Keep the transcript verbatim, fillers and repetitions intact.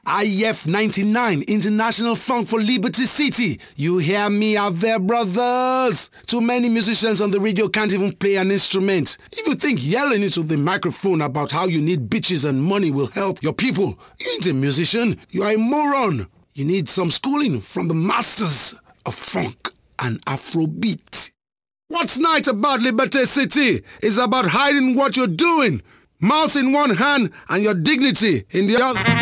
I F ninety-nine, International Funk for Liberty City. You hear me out there, brothers? Too many musicians on the radio can't even play an instrument. If you think yelling into the microphone about how you need bitches and money will help your people, you ain't a musician, you are a moron. You need some schooling from the masters of funk and Afrobeat. What's nice about Liberty City is about hiding what you're doing. Mouse in one hand and your dignity in the other.